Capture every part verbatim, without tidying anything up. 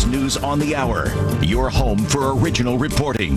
C B S News on the Hour, your home for original reporting.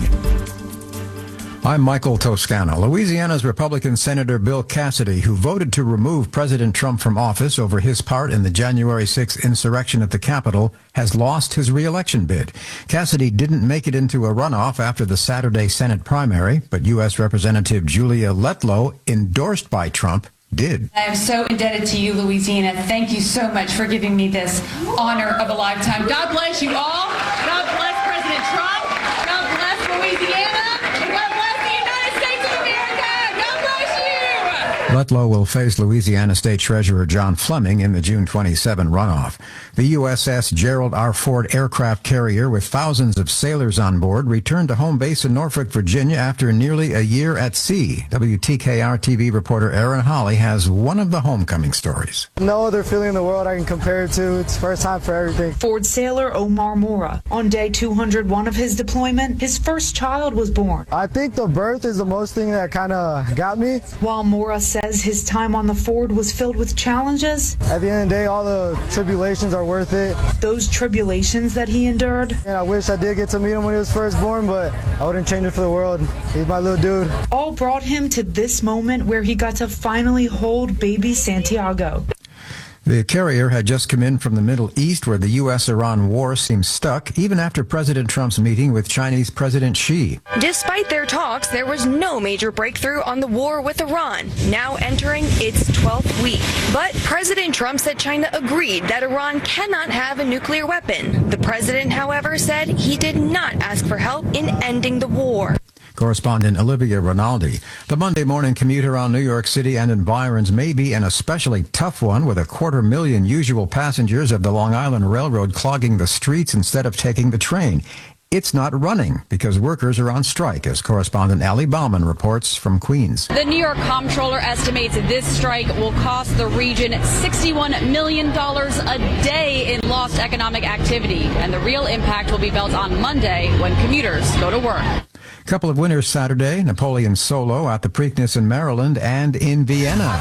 I'm Michael Toscano. Louisiana's Republican Senator Bill Cassidy, who voted to remove President Trump from office over his part in the January sixth insurrection at the Capitol, has lost his re-election bid. Cassidy didn't make it into a runoff after the Saturday Senate primary, but U S. Representative Julia Letlow, endorsed by Trump, did. I am so indebted to you, Louisiana. Thank you so much for giving me this honor of a lifetime. God bless you all. God bless President Trump. God bless Louisiana. And God bless the United States of America. God bless you. Letlow will face Louisiana State Treasurer John Fleming in the June twenty-seventh runoff. The U S S Gerald R. Ford aircraft carrier with thousands of sailors on board returned to home base in Norfolk, Virginia after nearly a year at sea. W T K R T V reporter Aaron Hawley has one of the homecoming stories. No other feeling in the world I can compare it to. It's first time for everything. Ford sailor Omar Mora. On day two hundred one of his deployment, his first child was born. I think the birth is the most thing that kind of got me. While Mora says his time on the Ford was filled with challenges, at the end of the day, all the tribulations are worth it. Those tribulations that he endured. And I wish I did get to meet him when he was first born, but I wouldn't change it for the world. He's my little dude. All brought him to this moment where he got to finally hold baby Santiago. The carrier had just come in from the Middle East, where the U S Iran war seems stuck, even after President Trump's meeting with Chinese President Xi. Despite their talks, there was no major breakthrough on the war with Iran, now entering its twelfth week. But President Trump said China agreed that Iran cannot have a nuclear weapon. The president, however, said he did not ask for help in ending the war. Correspondent Olivia Rinaldi. The Monday morning commute around New York City and environs may be an especially tough one, with a quarter million usual passengers of the Long Island Railroad clogging the streets instead of taking the train. It's not running because workers are on strike, as correspondent Ali Bauman reports from Queens. The New York Comptroller estimates this strike will cost the region sixty-one million dollars a day in lost economic activity, and the real impact will be felt on Monday when commuters go to work. Couple of winners Saturday, Napoleon Solo at the Preakness in Maryland and in Vienna.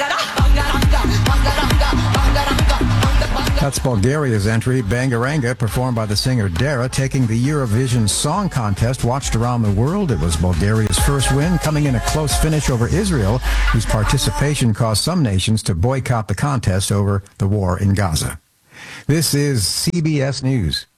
That's Bulgaria's entry, Bangaranga, performed by the singer Dara, taking the Eurovision Song Contest watched around the world. It was Bulgaria's first win, coming in a close finish over Israel, whose participation caused some nations to boycott the contest over the war in Gaza. This is C B S News.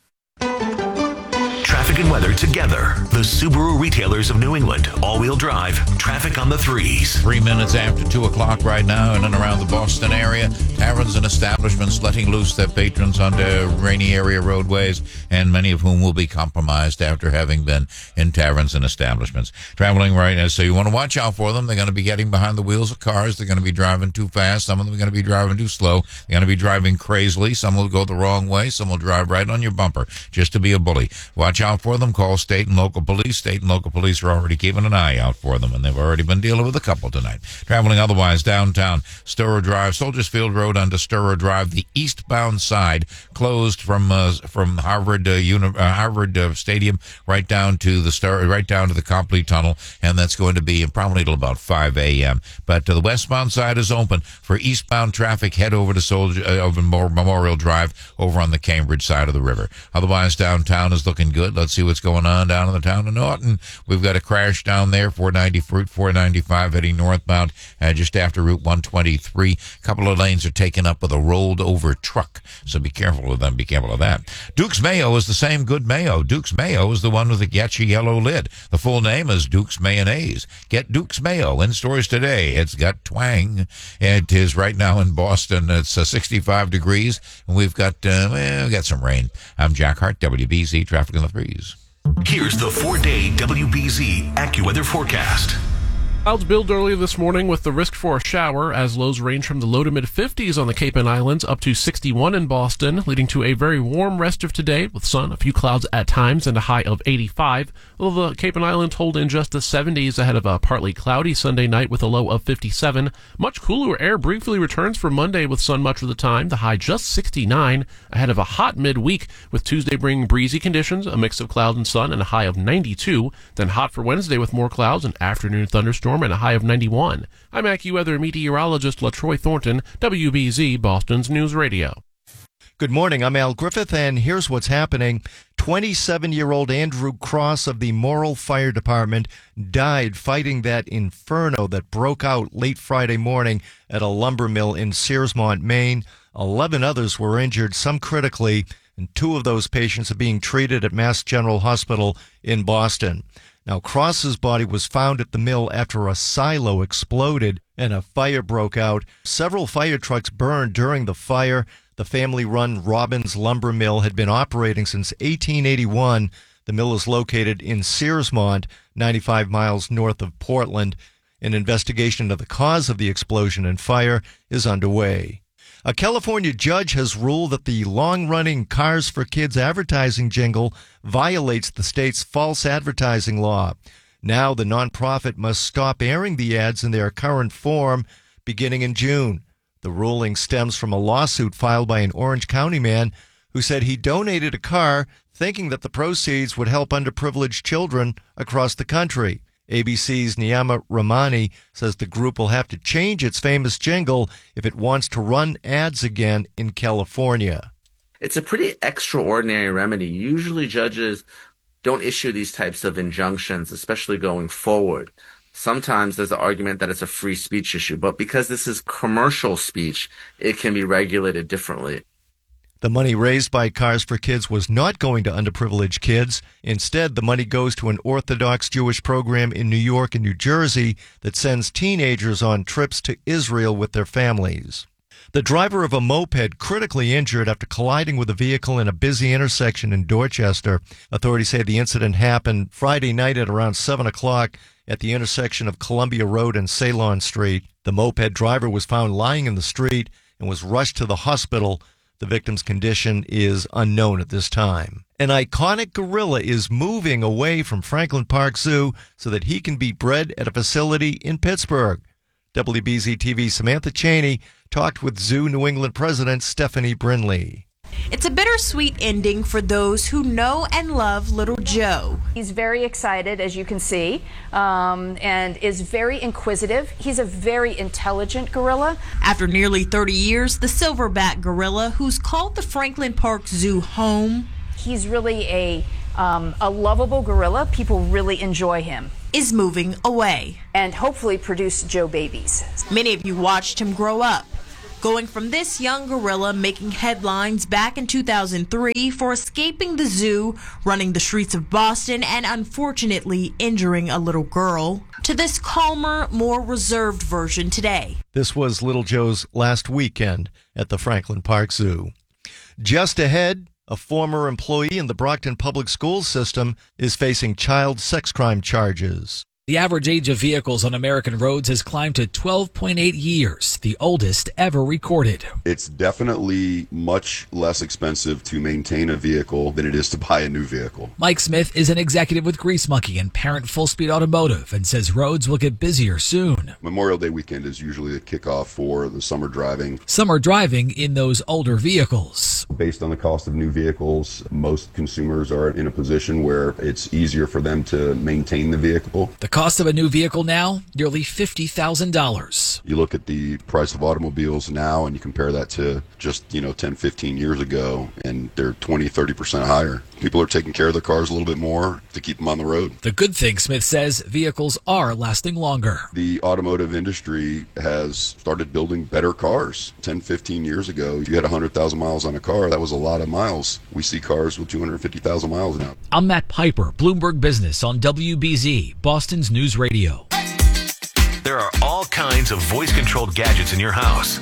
Traffic and weather together. The Subaru retailers of New England. All-wheel drive. Traffic on the threes. Three minutes after two o'clock right now in and around the Boston area. Taverns and establishments letting loose their patrons onto rainy area roadways, and many of whom will be compromised after having been in taverns and establishments. Traveling right now, so you want to watch out for them. They're going to be getting behind the wheels of cars. They're going to be driving too fast. Some of them are going to be driving too slow. They're going to be driving crazily. Some will go the wrong way. Some will drive right on your bumper just to be a bully. Watch out for them. Call state and local police. State and local police are already keeping an eye out for them, and they've already been dealing with a couple tonight. Traveling otherwise downtown, Sturrow Drive, Soldiers Field Road onto Sturrow Drive, the eastbound side closed from uh, from Harvard uh, Uni- uh, Harvard uh, Stadium right down to the Star, right down to the Copley Tunnel, and that's going to be probably till about five a.m. But uh, the westbound side is open for eastbound traffic. Head over to Soldier uh, over Memorial Drive over on the Cambridge side of the river. Otherwise, downtown is looking good. Let's see what's going on down in the town of Norton. We've got a crash down there, four ninety Route four ninety-five heading northbound, uh, just after Route one twenty-three. A couple of lanes are taken up with a rolled over truck, so be careful of them. Be careful of that. Duke's Mayo is the same good mayo. Duke's Mayo is the one with the getcha yellow lid. The full name is Duke's Mayonnaise. Get Duke's Mayo in stores today. It's got twang. It is right now in Boston. It's uh, sixty-five degrees, and we've got uh, well, we've got some rain. I'm Jack Hart, W B Z Traffic in the Threes. Here's the four-day W B Z AccuWeather forecast. Clouds build early this morning with the risk for a shower as lows range from the low to mid-fifties on the Cape and Islands up to sixty-one in Boston, leading to a very warm rest of today with sun, a few clouds at times, and a high of eighty-five. Although the Cape and Islands hold in just the seventies ahead of a partly cloudy Sunday night with a low of fifty-seven. Much cooler air briefly returns for Monday with sun much of the time, the high just sixty-nine, ahead of a hot midweek with Tuesday bringing breezy conditions, a mix of cloud and sun, and a high of ninety-two. Then hot for Wednesday with more clouds, an afternoon thunderstorm, and a high of ninety-one. I'm AccuWeather meteorologist LaTroy Thornton, W B Z Boston's News Radio. Good morning. I'm Al Griffith, and here's what's happening. twenty-seven-year-old Andrew Cross of the Morrill Fire Department died fighting that inferno that broke out late Friday morning at a lumber mill in Searsmont, Maine. Eleven others were injured, some critically, and two of those patients are being treated at Mass General Hospital in Boston. Now, Cross's body was found at the mill after a silo exploded and a fire broke out. Several fire trucks burned during the fire. The family-run Robbins Lumber Mill had been operating since eighteen eighty-one. The mill is located in Searsmont, ninety-five miles north of Portland. An investigation of the cause of the explosion and fire is underway. A California judge has ruled that the long-running Cars for Kids advertising jingle violates the state's false advertising law. Now the nonprofit must stop airing the ads in their current form beginning in June. The ruling stems from a lawsuit filed by an Orange County man who said he donated a car thinking that the proceeds would help underprivileged children across the country. A B C's Niyama Ramani says the group will have to change its famous jingle if it wants to run ads again in California. It's a pretty extraordinary remedy. Usually judges don't issue these types of injunctions, especially going forward. Sometimes there's an argument that it's a free speech issue, but because this is commercial speech, it can be regulated differently. The money raised by Cars for Kids was not going to underprivileged kids. Instead, the money goes to an Orthodox Jewish program in New York and New Jersey that sends teenagers on trips to Israel with their families. The driver of a moped critically injured after colliding with a vehicle in a busy intersection in Dorchester. Authorities say the incident happened Friday night at around seven o'clock at the intersection of Columbia Road and Ceylon Street. The moped driver was found lying in the street and was rushed to the hospital. The victim's condition is unknown at this time. An iconic gorilla is moving away from Franklin Park Zoo so that he can be bred at a facility in Pittsburgh. W B Z T V's Samantha Cheney talked with Zoo New England President Stephanie Brinley. It's a bittersweet ending for those who know and love Little Joe. He's very excited, as you can see, um, and is very inquisitive. He's a very intelligent gorilla. After nearly thirty years, the silverback gorilla, who's called the Franklin Park Zoo home, he's really a, um, a lovable gorilla. People really enjoy him. Is moving away. And hopefully produce Joe babies. Many of you watched him grow up, going from this young gorilla making headlines back in two thousand three for escaping the zoo, running the streets of Boston, and unfortunately injuring a little girl, to this calmer, more reserved version today. This was Little Joe's last weekend at the Franklin Park Zoo. Just ahead, a former employee in the Brockton Public Schools system is facing child sex crime charges. The average age of vehicles on American roads has climbed to twelve point eight years, the oldest ever recorded. It's definitely much less expensive to maintain a vehicle than it is to buy a new vehicle. Mike Smith is an executive with Grease Monkey and parent Full Speed Automotive and says roads will get busier soon. Memorial Day weekend is usually the kickoff for the summer driving. Summer driving in those older vehicles. Based on the cost of new vehicles, most consumers are in a position where it's easier for them to maintain the vehicle. The cost of a new vehicle now, nearly fifty thousand dollars. You look at the price of automobiles now and you compare that to just, you know, ten, fifteen years ago, and they're twenty, thirty percent higher. People are taking care of their cars a little bit more to keep them on the road. The good thing, Smith says, vehicles are lasting longer. The automotive industry has started building better cars. ten, fifteen years ago, if you had one hundred thousand miles on a car, that was a lot of miles. We see cars with two hundred fifty thousand miles now. I'm Matt Piper, Bloomberg Business on W B Z, Boston's News Radio. There are all kinds of voice-controlled gadgets in your house.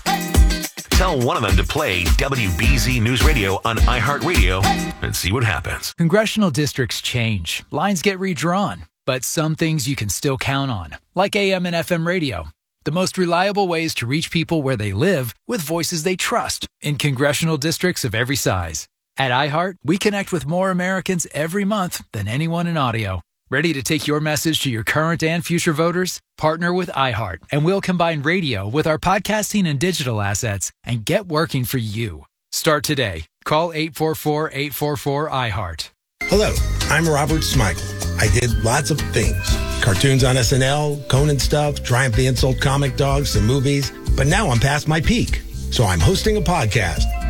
Tell one of them to play W B Z News Radio on iHeartRadio and see what happens. Congressional districts change. Lines get redrawn. But some things you can still count on, like A M and F M radio. The most reliable ways to reach people where they live with voices they trust in congressional districts of every size. At iHeart, we connect with more Americans every month than anyone in audio. Ready to take your message to your current and future voters? Partner with iHeart, and we'll combine radio with our podcasting and digital assets and get working for you. Start today. Call eight four four, eight four four, iHeart. Hello, I'm Robert Smigel. I did lots of things. Cartoons on S N L, Conan stuff, Triumph the Insult comic dogs, some movies. But now I'm past my peak. So I'm hosting a podcast,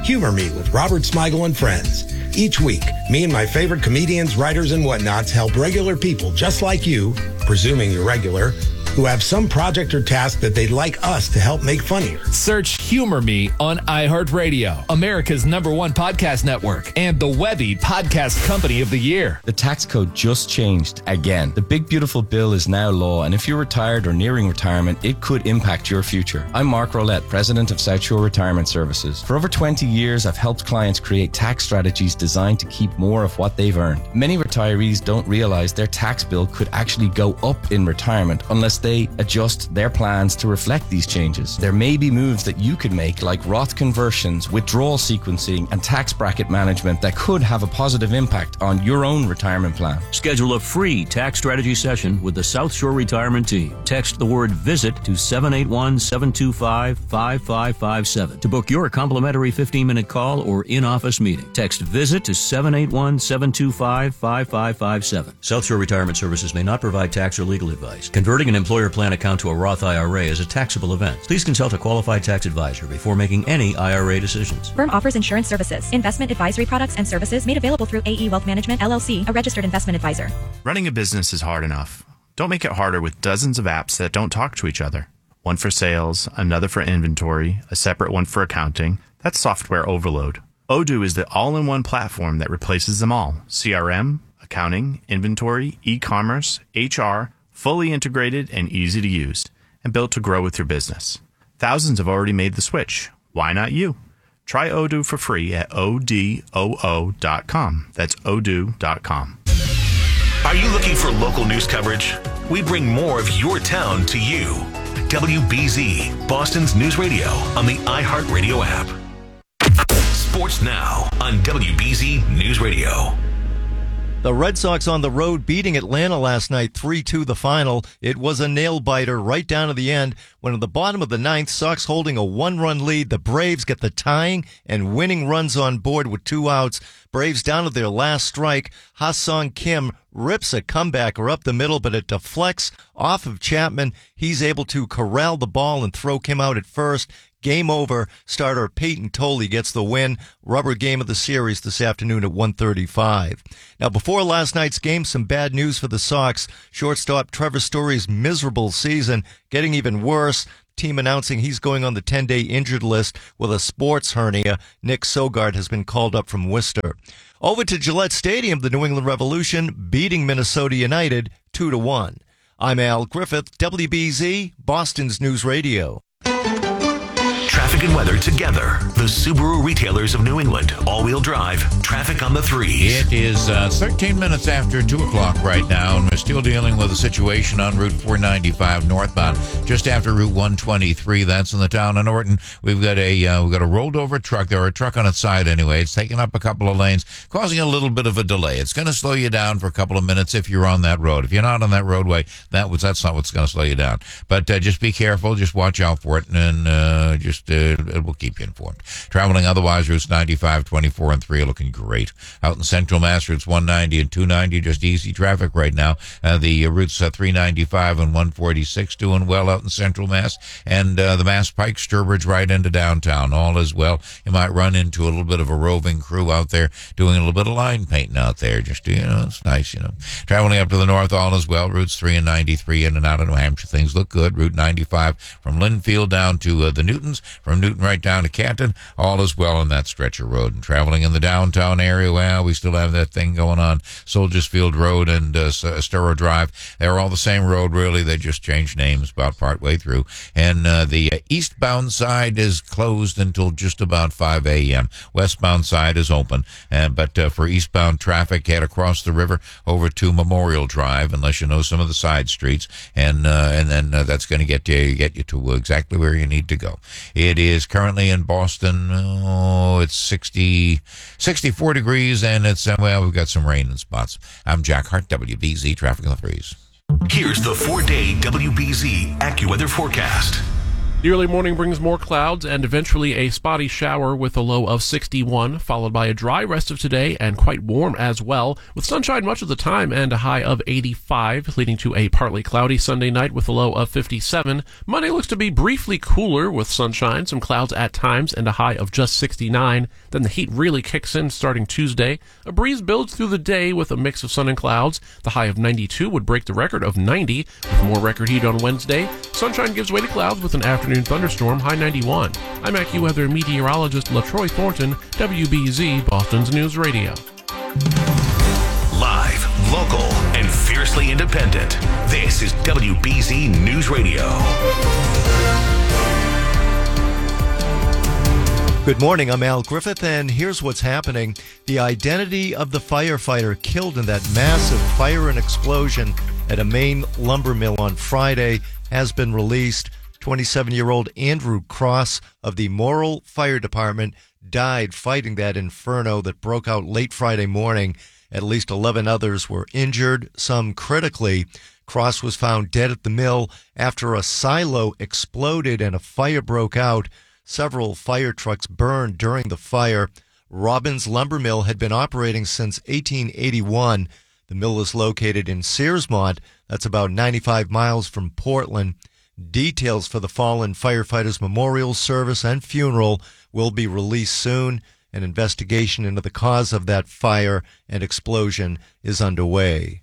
Humor Me with Robert Smigel and Friends. Each week, me and my favorite comedians, writers, and whatnots help regular people just like you, presuming you're regular, who have some project or task that they'd like us to help make funnier. Search Humor Me on iHeartRadio, America's number one podcast network, and the Webby Podcast Company of the Year. The tax code just changed again. The Big Beautiful Bill is now law, and if you're retired or nearing retirement, it could impact your future. I'm Mark Rolette, president of South Shore Retirement Services. For over twenty years, I've helped clients create tax strategies designed to keep more of what they've earned. Many retirees don't realize their tax bill could actually go up in retirement unless they adjust their plans to reflect these changes. There may be moves that you could make, like Roth conversions, withdrawal sequencing, and tax bracket management that could have a positive impact on your own retirement plan. Schedule a free tax strategy session with the South Shore Retirement Team. Text the word VISIT to seven eight one, seven two five, five five five seven to book your complimentary fifteen-minute call or in-office meeting. Text VISIT to seven eight one, seven two five, five five five seven. South Shore Retirement Services may not provide tax or legal advice. Converting an employer plan account to a Roth I R A is a taxable event. Please consult a qualified tax advisor before making any I R A decisions. Firm offers insurance services, investment advisory products and services made available through A E Wealth Management, L L C, a registered investment advisor. Running a business is hard enough. Don't make it harder with dozens of apps that don't talk to each other. One for sales, another for inventory, a separate one for accounting. That's software overload. Odoo is the all-in-one platform that replaces them all. C R M, accounting, inventory, e-commerce, H R, fully integrated and easy to use, and built to grow with your business. Thousands have already made the switch. Why not you? Try Odoo for free at O D O O dot com. That's odoo dot com. Are you looking for local news coverage? We bring more of your town to you. W B Z, Boston's news radio on the iHeartRadio app. Sports now on W B Z News Radio. The Red Sox on the road beating Atlanta last night three two the final. It was a nail-biter right down to the end when at the bottom of the ninth, Sox holding a one-run lead. The Braves get the tying and winning runs on board with two outs. Braves down to their last strike. Ha-Sung Kim rips a comebacker up the middle, but it deflects off of Chapman. He's able to corral the ball and throw Kim out at first. Game over. Starter Peyton Tolley gets the win. Rubber game of the series this afternoon at one thirty-five. Now, before last night's game, some bad news for the Sox. Shortstop Trevor Story's miserable season getting even worse. Team announcing he's going on the ten-day injured list with a sports hernia. Nick Sogard has been called up from Worcester. Over to Gillette Stadium, the New England Revolution beating Minnesota United two to one. I'm Al Griffith, W B Z, Boston's News Radio. Traffic and weather together. The Subaru retailers of New England. All-wheel drive. Traffic on the threes. It is uh, thirteen minutes after two o'clock right now, and we're still dealing with a situation on Route four ninety-five northbound, just after Route one twenty-three. That's in the town of Norton. We've got a uh, we've got a rolled over truck. There, or a truck on its side anyway. It's taking up a couple of lanes, causing a little bit of a delay. It's going to slow you down for a couple of minutes if you're on that road. If you're not on that roadway, that was that's not what's going to slow you down. But uh, just be careful. Just watch out for it, and uh, just. Uh, it will keep you informed. Traveling otherwise, routes ninety-five, twenty-four, and three are looking great. Out in Central Mass, routes one ninety and two ninety, just easy traffic right now. Uh, the uh, routes uh, three ninety-five and one forty-six doing well out in Central Mass. And uh, the Mass Pike, Sturbridge right into downtown. All is well. You might run into a little bit of a roving crew out there doing a little bit of line painting out there. Just, you know, it's nice, you know. Traveling up to the north, all is well. Routes three and ninety-three in and out of New Hampshire. Things look good. Route ninety-five from Linfield down to uh, the Newtons. From Newton right down to Canton, all is well on that stretch of road. And traveling in the downtown area, well, we still have that thing going on. Soldiers Field Road and uh, Estero Drive, they're all the same road, really. They just changed names about partway through. And uh, the uh, eastbound side is closed until just about five a.m. Westbound side is open. Uh, but uh, for eastbound traffic, head across the river over to Memorial Drive, unless you know some of the side streets. And uh, and then uh, that's going to get you, get you to exactly where you need to go. It is currently in Boston, oh, it's sixty, sixty-four degrees, and it's, uh, well, we've got some rain in spots. I'm Jack Hart, W B Z Traffic on the Threes. Here's the four-day W B Z AccuWeather forecast. The early morning brings more clouds and eventually a spotty shower with a low of sixty-one, followed by a dry rest of today and quite warm as well, with sunshine much of the time and a high of eighty-five, leading to a partly cloudy Sunday night with a low of fifty-seven. Monday looks to be briefly cooler with sunshine, some clouds at times, and a high of just sixty-nine. Then the heat really kicks in starting Tuesday. A breeze builds through the day with a mix of sun and clouds. The high of ninety-two would break the record of ninety, with more record heat on Wednesday. Sunshine gives way to clouds with an afternoon thunderstorm, high ninety-one. I'm AccuWeather meteorologist LaTroy Thornton, W B Z Boston's News Radio. Live, local, and fiercely independent. This is W B Z News Radio. Good morning, I'm Al Griffith, and here's what's happening. The identity of the firefighter killed in that massive fire and explosion at a Maine lumber mill on Friday has been released. twenty-seven-year-old Andrew Cross of the Morrill Fire Department died fighting that inferno that broke out late Friday morning. At least eleven others were injured, some critically. Cross was found dead at the mill after a silo exploded and a fire broke out. Several fire trucks burned during the fire. Robbins Lumber Mill had been operating since eighteen eighty-one. The mill is located in Searsmont. That's about ninety-five miles from Portland. Details for the fallen firefighters' memorial service and funeral will be released soon. An investigation into the cause of that fire and explosion is underway.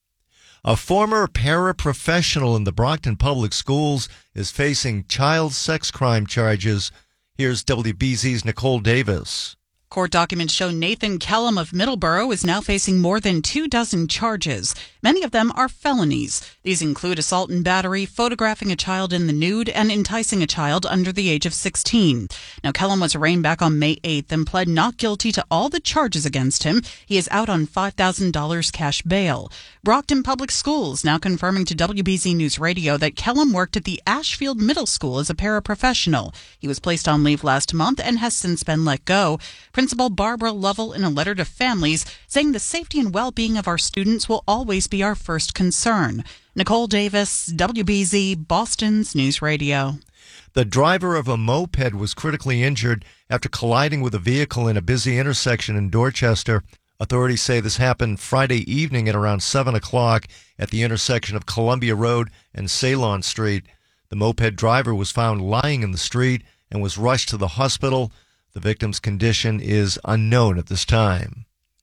A former paraprofessional in the Brockton Public Schools is facing child sex crime charges. Here's W B Z's Nicole Davis. Court documents show Nathan Kellum of Middleborough is now facing more than two dozen charges. Many of them are felonies. These include assault and battery, photographing a child in the nude, and enticing a child under the age of sixteen. Now, Kellum was arraigned back on May eighth and pled not guilty to all the charges against him. He is out on five thousand dollars cash bail. Brockton Public Schools now confirming to W B Z News Radio that Kellum worked at the Ashfield Middle School as a paraprofessional. He was placed on leave last month and has since been let go. Principal Barbara Lovell in a letter to families saying the safety and well-being of our students will always be our first concern. Nicole Davis, W B Z, Boston's News Radio. The driver of a moped was critically injured after colliding with a vehicle in a busy intersection in Dorchester. Authorities say this happened Friday evening at around seven o'clock at the intersection of Columbia Road and Ceylon Street. The moped driver was found lying in the street and was rushed to the hospital. The victim's condition is unknown at this time.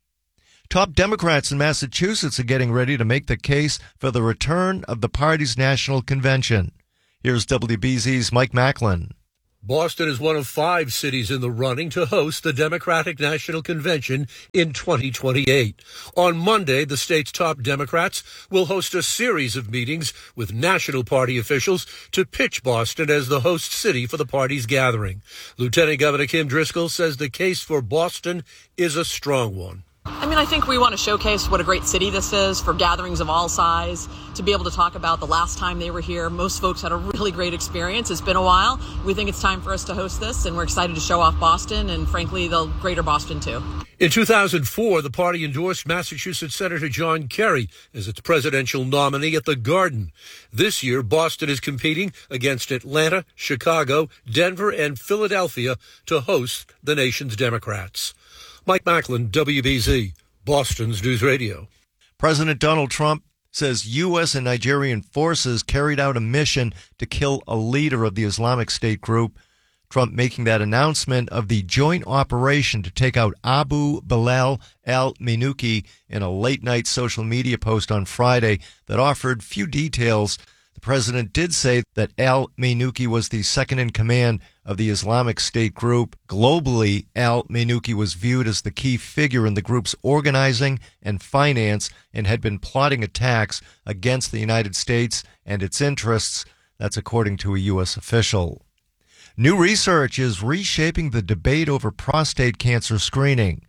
Top Democrats in Massachusetts are getting ready to make the case for the return of the party's national convention. Here's W B Z's Mike Macklin. Boston is one of five cities in the running to host the Democratic National Convention in twenty twenty-eight. On Monday, the state's top Democrats will host a series of meetings with national party officials to pitch Boston as the host city for the party's gathering. Lieutenant Governor Kim Driscoll says the case for Boston is a strong one. I mean, I think we want to showcase what a great city this is for gatherings of all size, to be able to talk about the last time they were here. Most folks had a really great experience. It's been a while. We think it's time for us to host this, and we're excited to show off Boston and, frankly, the greater Boston, too. In two thousand four, the party endorsed Massachusetts Senator John Kerry as its presidential nominee at the Garden. This year, Boston is competing against Atlanta, Chicago, Denver, and Philadelphia to host the nation's Democrats. Mike Macklin, W B Z, Boston's News Radio. President Donald Trump says U S and Nigerian forces carried out a mission to kill a leader of the Islamic State group. Trump making that announcement of the joint operation to take out Abu Bilal al-Minuki in a late-night social media post on Friday that offered few details. The president did say that al-Minuki was the second in command of the Islamic State group. Globally, al-Minuki was viewed as the key figure in the group's organizing and finance and had been plotting attacks against the United States and its interests. That's according to a U S official. New research is reshaping the debate over prostate cancer screening.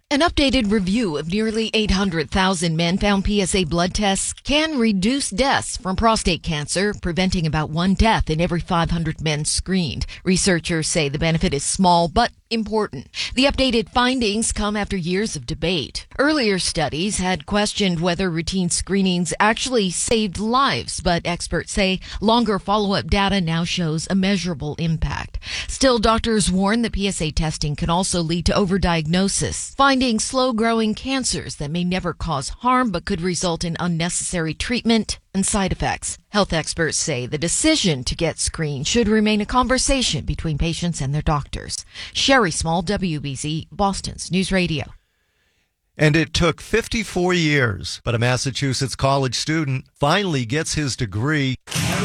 An updated review of nearly eight hundred thousand men found P S A blood tests can reduce deaths from prostate cancer, preventing about one death in every five hundred men screened. Researchers say the benefit is small but important. The updated findings come after years of debate. Earlier studies had questioned whether routine screenings actually saved lives, but experts say longer follow-up data now shows a measurable impact. Still, doctors warn that P S A testing can also lead to overdiagnosis, finding slow-growing cancers that may never cause harm but could result in unnecessary treatment and side effects. Health experts say the decision to get screened should remain a conversation between patients and their doctors. Sherry Small, W B Z, Boston's News Radio. And it took fifty-four years, but a Massachusetts college student finally gets his degree.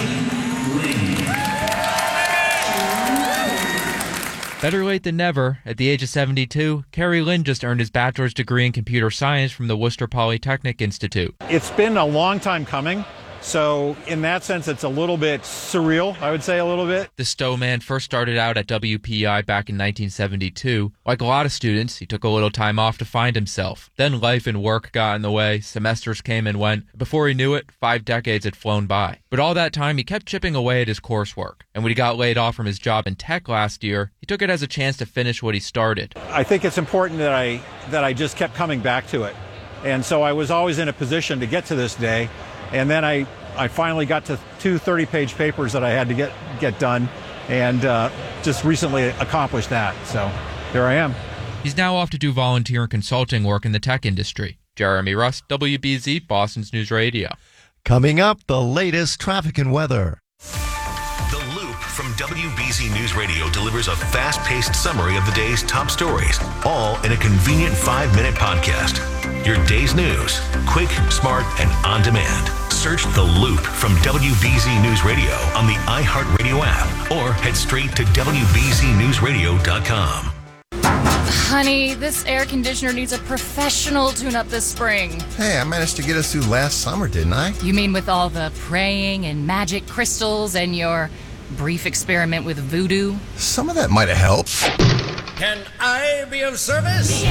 Better late than never. At the age of seventy-two, Kerry Lynn just earned his bachelor's degree in computer science from the Worcester Polytechnic Institute. It's been a long time coming. So in that sense, it's a little bit surreal, I would say a little bit. The Stowe man first started out at W P I back in nineteen seventy-two. Like a lot of students, he took a little time off to find himself. Then life and work got in the way, semesters came and went. Before he knew it, five decades had flown by. But all that time, he kept chipping away at his coursework. And when he got laid off from his job in tech last year, he took it as a chance to finish what he started. I think it's important that I, that I just kept coming back to it. And so I was always in a position to get to this day. And then I, I finally got to two thirty-page papers that I had to get, get done, and uh, just recently accomplished that. So there I am. He's now off to do volunteer and consulting work in the tech industry. Jeremy Rust, W B Z, Boston's News Radio. Coming up, the latest traffic and weather. The Loop from W B Z News Radio delivers a fast-paced summary of the day's top stories, all in a convenient five-minute podcast. Your day's news, quick, smart, and on demand. Search The Loop from W B Z News Radio on the iHeartRadio app or head straight to W B Z news radio dot com. Honey, this air conditioner needs a professional tune-up this spring. Hey, I managed to get us through last summer, didn't I? You mean with all the praying and magic crystals and your brief experiment with voodoo? Some of that might have helped. Can I be of service?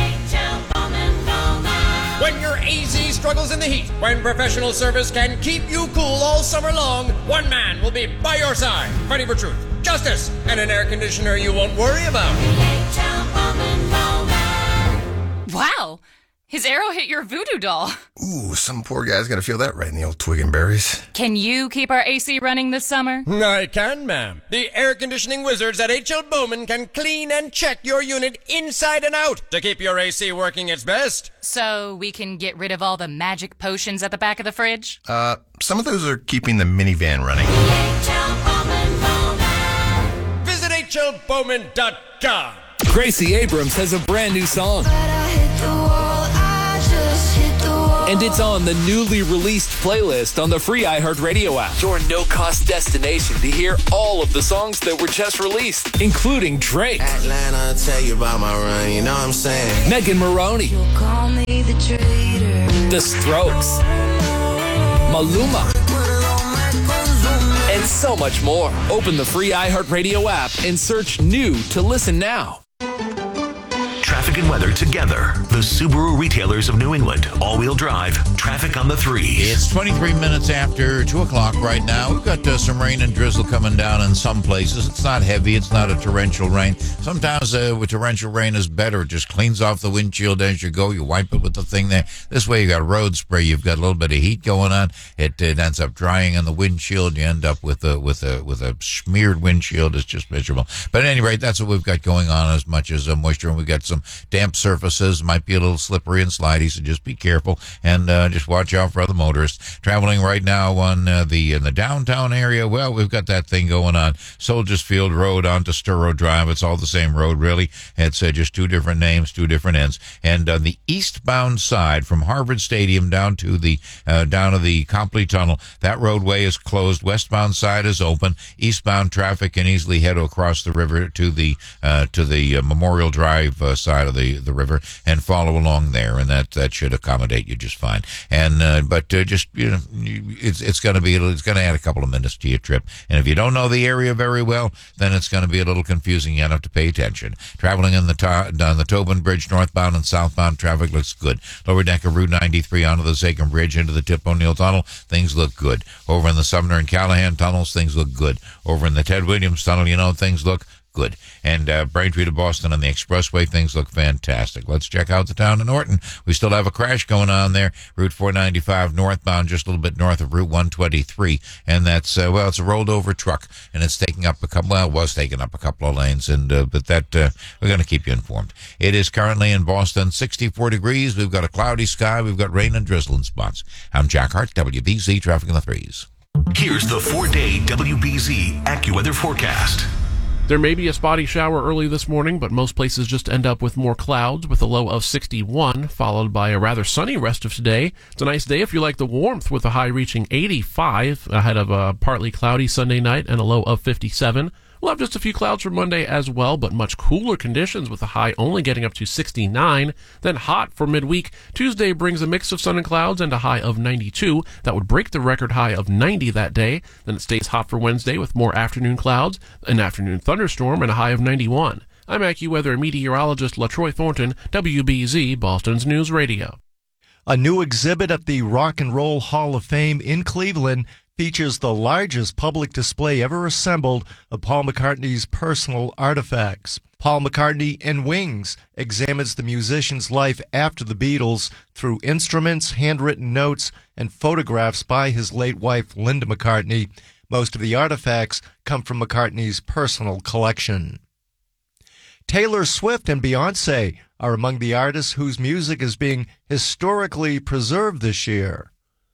When your A Z struggles in the heat, when professional service can keep you cool all summer long, one man will be by your side, fighting for truth, justice, and an air conditioner you won't worry about. Wow! His arrow hit your voodoo doll. Ooh, some poor guy's gonna feel that right in the old twig and berries. Can you keep our A C running this summer? I can, ma'am. The air conditioning wizards at H L Bowman can clean and check your unit inside and out to keep your A C working its best. So we can get rid of all the magic potions at the back of the fridge? Uh, some of those are keeping the minivan running. Visit H L Bowman dot com. Gracie Abrams has a brand new song. And it's on the newly released playlist on the free iHeartRadio app. Your no-cost destination to hear all of the songs that were just released, including Drake, Atlanta, tell you about my run, you know what I'm saying? Megan Maroney, Call me the traitor. The Strokes, Maluma, and so much more. Open the free iHeartRadio app and search new to listen now. Traffic and weather together. The Subaru retailers of New England. All-wheel drive. Traffic on the threes. It's twenty-three minutes after two o'clock right now. We've got uh, some rain and drizzle coming down in some places. It's not heavy. It's not a torrential rain. Sometimes uh, with torrential rain is better. It just cleans off the windshield as you go. You wipe it with the thing there. This way you got road spray. You've got a little bit of heat going on. It, it ends up drying on the windshield. You end up with a, with a, with a smeared windshield. It's just miserable. But at any rate, that's what we've got going on as much as uh, moisture. And we've got some damp surfaces, might be a little slippery and slidey, so just be careful and uh, just watch out for other motorists traveling right now on uh, the in the downtown area. Well, we've got that thing going on Soldiers Field Road onto Sturrow Drive. It's all the same road, really. It's uh, just two different names, two different ends. And on the eastbound side, from Harvard Stadium down to the uh, down to the Copley Tunnel, that roadway is closed. Westbound side is open. Eastbound traffic can easily head across the river to the uh, to the uh, Memorial Drive uh, side of the the river and follow along there, and that that should accommodate you just fine. And uh, but uh, just you know, it's it's going to be it's going to add a couple of minutes to your trip. And if you don't know the area very well, then it's going to be a little confusing. You have to pay attention. Traveling in the to- on the Tobin Bridge, northbound and southbound traffic looks good. Lower deck of Route ninety-three onto the Sagan Bridge into the Tip O'Neill Tunnel, things look good. Over in the Sumner and Callahan tunnels, things look good. Over in the Ted Williams Tunnel, you know, things look good. And uh, Braintree to Boston on the expressway, things look fantastic. Let's check out the town of Norton. We still have a crash going on there. Route four ninety-five northbound, just a little bit north of Route one twenty-three. And that's, uh, well, it's a rolled over truck, and it's taking up a couple, well, it was taking up a couple of lanes, and uh, but that, uh, we're going to keep you informed. It is currently in Boston, sixty-four degrees. We've got a cloudy sky. We've got rain and drizzling spots. I'm Jack Hart, W B Z Traffic in the Threes. Here's the four-day W B Z AccuWeather forecast. There may be a spotty shower early this morning, but most places just end up with more clouds with a low of sixty-one, followed by a rather sunny rest of today. It's a nice day if you like the warmth, with a high reaching eighty-five ahead of a partly cloudy Sunday night and a low of fifty-seven. We'll have just a few clouds for Monday as well, but much cooler conditions with a high only getting up to sixty-nine. Then hot for midweek. Tuesday brings a mix of sun and clouds and a high of ninety-two. That would break the record high of ninety that day. Then it stays hot for Wednesday with more afternoon clouds, an afternoon thunderstorm, and a high of ninety-one. I'm AccuWeather meteorologist LaTroy Thornton, W B Z, Boston's News Radio. A new exhibit at the Rock and Roll Hall of Fame in Cleveland features the largest public display ever assembled of Paul McCartney's personal artifacts. Paul McCartney and Wings examines the musician's life after the Beatles through instruments, handwritten notes, and photographs by his late wife, Linda McCartney. Most of the artifacts come from McCartney's personal collection. Taylor Swift and Beyoncé are among the artists whose music is being historically preserved this year.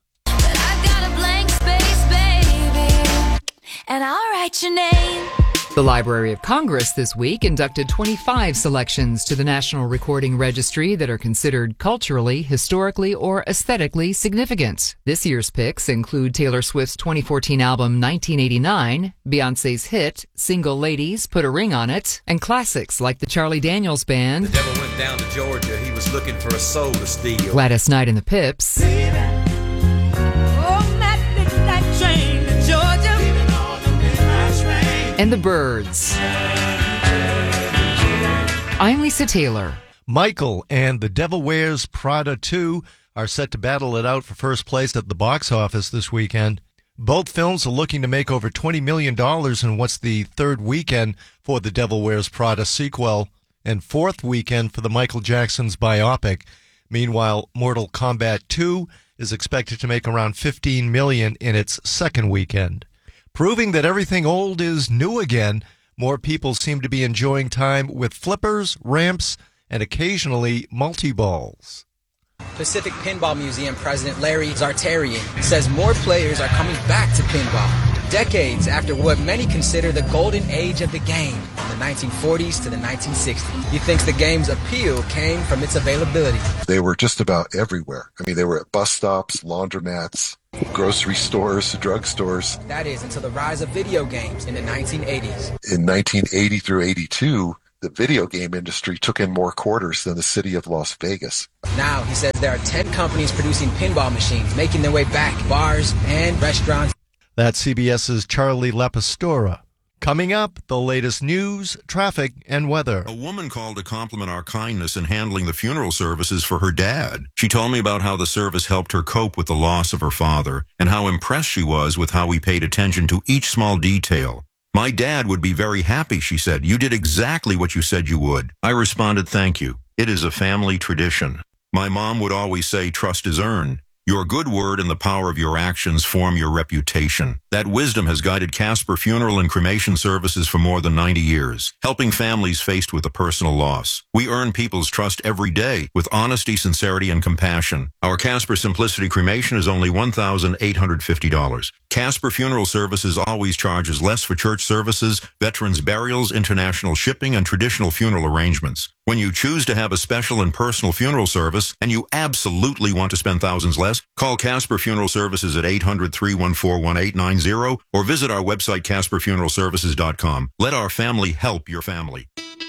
And I'll write your name. The Library of Congress this week inducted twenty-five selections to the National Recording Registry that are considered culturally, historically, or aesthetically significant. This year's picks include Taylor Swift's twenty fourteen album nineteen eighty-nine, Beyoncé's hit Single Ladies, Put a Ring on It, and classics like the Charlie Daniels Band, The Devil Went Down to Georgia, he was looking for a soul to steal, Gladys Knight and the Pips, and the Byrds. I'm Lisa Taylor. Michael and The Devil Wears Prada two are set to battle it out for first place at the box office this weekend. Both films are looking to make over twenty million dollars in what's the third weekend for The Devil Wears Prada sequel and fourth weekend for the Michael Jackson's biopic. Meanwhile, Mortal Kombat two is expected to make around fifteen million dollars in its second weekend. Proving that everything old is new again, more people seem to be enjoying time with flippers, ramps, and occasionally multi-balls. Pacific Pinball Museum President Larry Zartarian says more players are coming back to pinball, decades after what many consider the golden age of the game, from the nineteen forties to the nineteen sixties. He thinks the game's appeal came from its availability. They were just about everywhere. I mean, they were at bus stops, laundromats, grocery stores, drugstores. That is, until the rise of video games in the nineteen eighties. In nineteen eighty through eighty-two, the video game industry took in more quarters than the city of Las Vegas. Now, he says there are ten companies producing pinball machines, making their way back, bars and restaurants. That's CBS's Charlie Lapastora. Coming up, the latest news, traffic, and weather. A woman called to compliment our kindness in handling the funeral services for her dad. She told me about how the service helped her cope with the loss of her father and how impressed she was with how we paid attention to each small detail. My dad would be very happy, she said. You did exactly what you said you would. I responded, thank you. It is a family tradition. My mom would always say, trust is earned. Your good word and the power of your actions form your reputation. That wisdom has guided Casper Funeral and Cremation Services for more than ninety years, helping families faced with a personal loss. We earn people's trust every day with honesty, sincerity, and compassion. Our Casper Simplicity Cremation is only one thousand eight hundred fifty dollars. Casper Funeral Services always charges less for church services, veterans' burials, international shipping, and traditional funeral arrangements. When you choose to have a special and personal funeral service, and you absolutely want to spend thousands less, call Casper Funeral Services at eight hundred, three one four, one eight nine zero or visit our website casper funeral services dot com. Let our family help your family.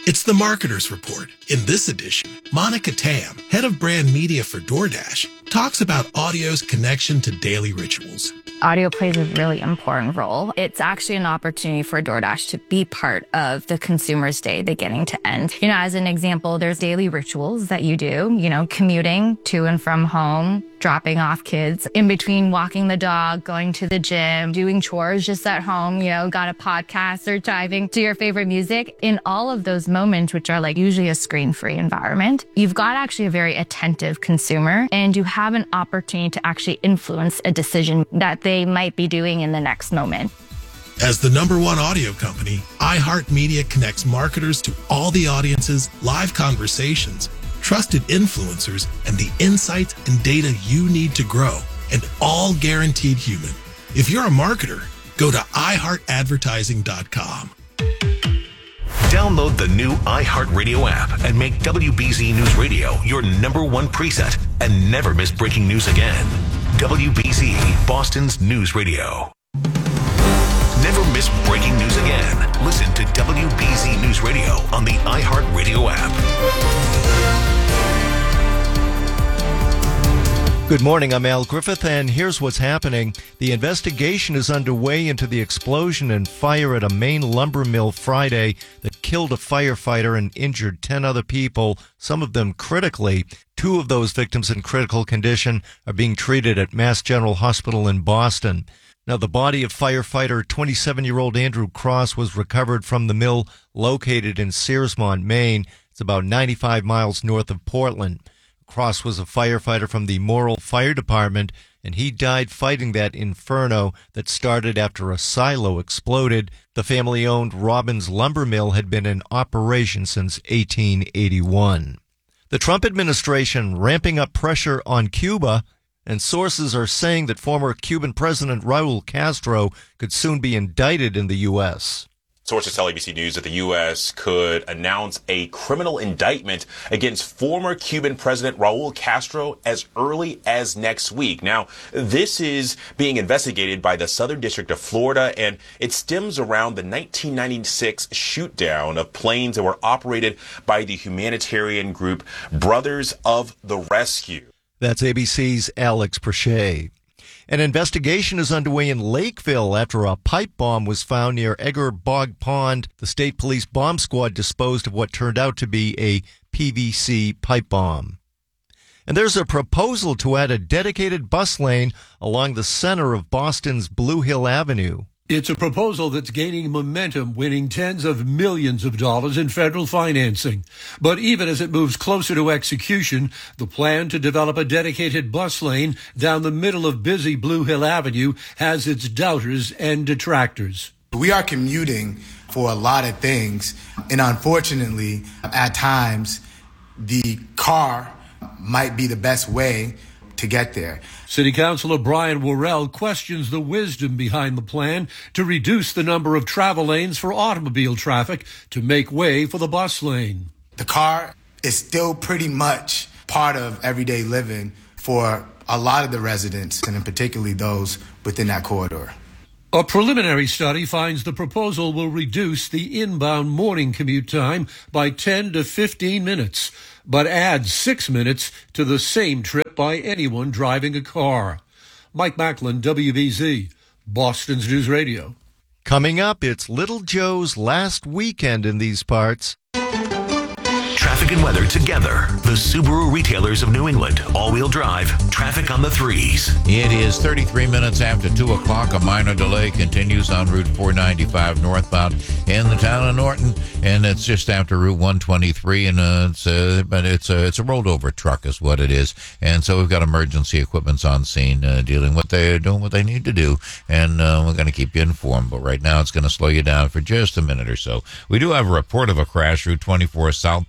It's the Marketer's Report. In this edition, Monica Tam, head of brand media for DoorDash, talks about audio's connection to daily rituals. Audio plays a really important role. It's actually an opportunity for DoorDash to be part of the consumer's day beginning to end. You know, as an example, there's daily rituals that you do, you know, commuting to and from home, dropping off kids, in between walking the dog, going to the gym, doing chores just at home, you know, got a podcast or driving to your favorite music. In all of those moments, which are like usually a screen-free environment, you've got actually a very attentive consumer, and you have an opportunity to actually influence a decision that they might be doing in the next moment. As the number one audio company, iHeartMedia connects marketers to all the audiences, live conversations, trusted influencers, and the insights and data you need to grow, and all guaranteed human. If you're a marketer, go to i heart advertising dot com. Download the new iHeartRadio app and make W B Z News Radio your number one preset and never miss breaking news again. W B Z, Boston's news radio. Never miss breaking news again. Listen to W B Z News Radio on the iHeartRadio app. Good morning, I'm Al Griffith, and here's what's happening. The investigation is underway into the explosion and fire at a Maine lumber mill Friday that killed a firefighter and injured ten other people, some of them critically. Two of those victims in critical condition are being treated at Mass General Hospital in Boston. Now, the body of firefighter twenty-seven-year-old Andrew Cross was recovered from the mill located in Searsmont, Maine. It's about ninety-five miles north of Portland. Cross was a firefighter from the Morrill Fire Department, and he died fighting that inferno that started after a silo exploded. The family-owned Robbins Lumber Mill had been in operation since eighteen eighty-one. The Trump administration ramping up pressure on Cuba, and sources are saying that former Cuban President Raul Castro could soon be indicted in the U S Sources tell A B C News that the U S could announce a criminal indictment against former Cuban President Raul Castro as early as next week. Now, this is being investigated by the Southern District of Florida, and it stems around the nineteen ninety-six shoot-down of planes that were operated by the humanitarian group Brothers of the Rescue. That's A B C's Alex Prochet. An investigation is underway in Lakeville after a pipe bomb was found near Egger Bog Pond. The state police bomb squad disposed of what turned out to be a P V C pipe bomb. And there's a proposal to add a dedicated bus lane along the center of Boston's Blue Hill Avenue. It's a proposal that's gaining momentum, winning tens of millions of dollars in federal financing. But even as it moves closer to execution, the plan to develop a dedicated bus lane down the middle of busy Blue Hill Avenue has its doubters and detractors. We are commuting for a lot of things, and unfortunately, at times, the car might be the best way to get there. City Councilor Brian Worrell questions the wisdom behind the plan to reduce the number of travel lanes for automobile traffic to make way for the bus lane. The car is still pretty much part of everyday living for a lot of the residents, and in particularly those within that corridor. A preliminary study finds the proposal will reduce the inbound morning commute time by ten to fifteen minutes, but adds six minutes to the same trip by anyone driving a car. Mike Macklin, W B Z, Boston's News Radio. Coming up, it's Little Joe's last weekend in these parts. Traffic and weather together. The Subaru retailers of New England. All-wheel drive. Traffic on the threes. It is thirty-three minutes after two o'clock. A minor delay continues on Route four ninety-five northbound in the town of Norton, and it's just after Route one twenty-three, and uh, it's uh, but it's a it's a rolled over truck is what it is, and so we've got emergency equipment's on scene uh, dealing with they doing what they need to do, and uh, we're going to keep you informed. But right now, it's going to slow you down for just a minute or so. We do have a report of a crash Route twenty-four southbound by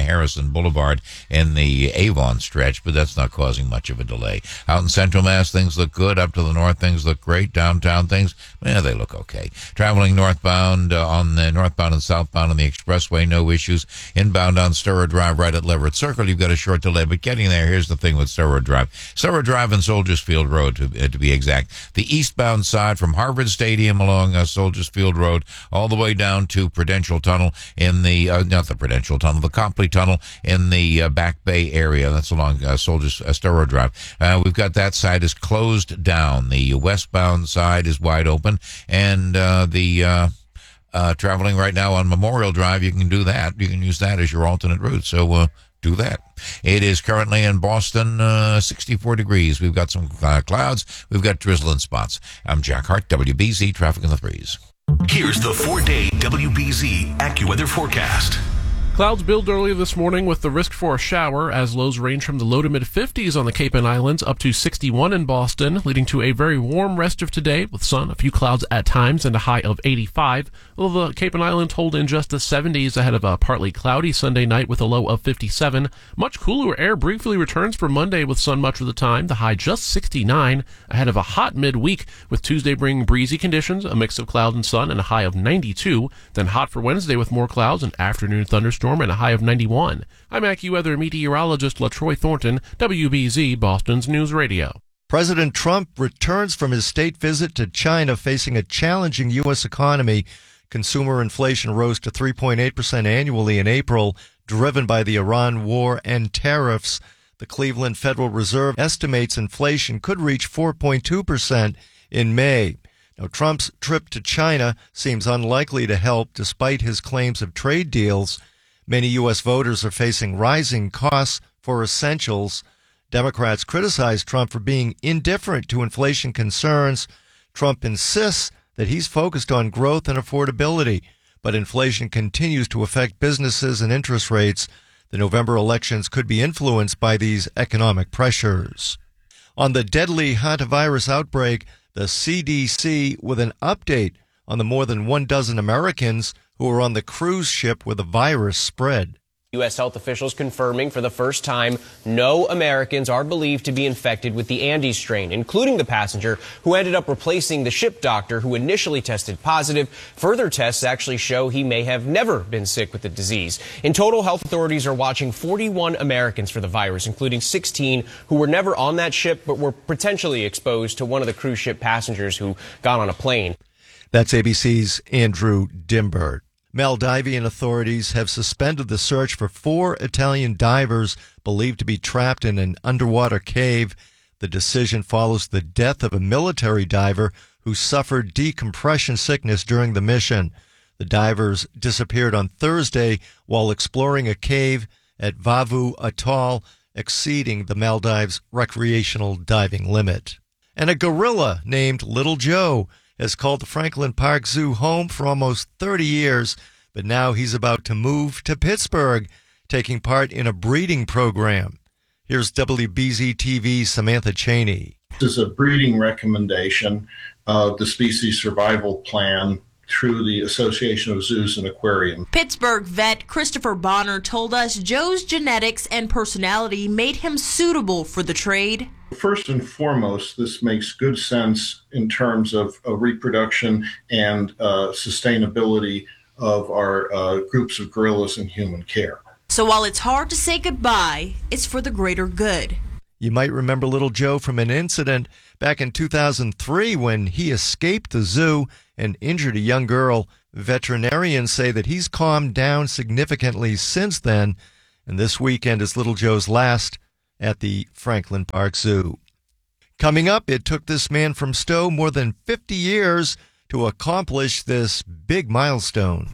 Harrison Boulevard and the Avon stretch, but that's not causing much of a delay. Out in Central Mass, things look good. Up to the north, things look great. Downtown, things, yeah, they look okay. Traveling northbound uh, on the northbound and southbound on the expressway, no issues. Inbound on Sturrow Drive right at Leverett Circle, you've got a short delay, but getting there, here's the thing with Sturrow Drive. Sturrow Drive and Soldiers Field Road, to, uh, to be exact. The eastbound side from Harvard Stadium along uh, Soldiers Field Road all the way down to Prudential Tunnel in the, uh, not the Prudential Tunnel, the Copley Tunnel in the uh, Back Bay area. That's along uh, Soldiers uh, Sturrow Drive. Uh, we've got that side is closed down. The westbound side is wide open, and uh, the uh, uh, traveling right now on Memorial Drive, you can do that. You can use that as your alternate route. So uh, do that. It is currently in Boston, uh, sixty-four degrees. We've got some uh, clouds. We've got drizzling spots. I'm Jack Hart, W B Z Traffic in the Threes. Here's the four-day W B Z AccuWeather forecast. Clouds build early this morning with the risk for a shower as lows range from the low to mid fifties on the Cape and Islands up to sixty-one in Boston, leading to a very warm rest of today with sun, a few clouds at times, and a high of eighty-five. Although the Cape and Islands hold in just the seventies ahead of a partly cloudy Sunday night with a low of fifty-seven. Much cooler air briefly returns for Monday with sun much of the time, the high just sixty-nine, ahead of a hot midweek with Tuesday bringing breezy conditions, a mix of cloud and sun, and a high of ninety-two. Then hot for Wednesday with more clouds, an afternoon thunderstorm, and a high of ninety-one. I'm AccuWeather meteorologist LaTroy Thornton, W B Z Boston's News Radio. President Trump returns from his state visit to China facing a challenging U S economy. Consumer inflation rose to three point eight percent annually in April, driven by the Iran war and tariffs. The Cleveland Federal Reserve estimates inflation could reach four point two percent in May. Now, Trump's trip to China seems unlikely to help despite his claims of trade deals. Many U S voters are facing rising costs for essentials. Democrats criticize Trump for being indifferent to inflation concerns. Trump insists that he's focused on growth and affordability, but inflation continues to affect businesses and interest rates. The November elections could be influenced by these economic pressures. On the deadly hantavirus outbreak, the C D C with an update on the more than one dozen Americans who were on the cruise ship where the virus spread. U S health officials confirming for the first time no Americans are believed to be infected with the Andes strain, including the passenger who ended up replacing the ship doctor who initially tested positive. Further tests actually show he may have never been sick with the disease. In total, health authorities are watching forty-one Americans for the virus, including sixteen who were never on that ship but were potentially exposed to one of the cruise ship passengers who got on a plane. That's A B C's Andrew Dimbert. Maldivian authorities have suspended the search for four Italian divers believed to be trapped in an underwater cave. The decision follows the death of a military diver who suffered decompression sickness during the mission. The divers disappeared on Thursday while exploring a cave at Vavu Atoll, exceeding the Maldives' recreational diving limit. And a gorilla named Little Joe has called the Franklin Park Zoo home for almost thirty years, but now he's about to move to Pittsburgh, taking part in a breeding program. Here's W B Z T V's Samantha Cheney. This is a breeding recommendation of the species survival plan through the Association of Zoos and Aquariums. Pittsburgh vet Christopher Bonner told us Joe's genetics and personality made him suitable for the trade. First and foremost, this makes good sense in terms of uh, reproduction and uh, sustainability of our uh, groups of gorillas in human care. So while it's hard to say goodbye, it's for the greater good. You might remember Little Joe from an incident back in two thousand three when he escaped the zoo and injured a young girl. Veterinarians say that he's calmed down significantly since then, and this weekend is Little Joe's last at the Franklin Park Zoo. Coming up, it took this man from Stowe more than fifty years to accomplish this big milestone.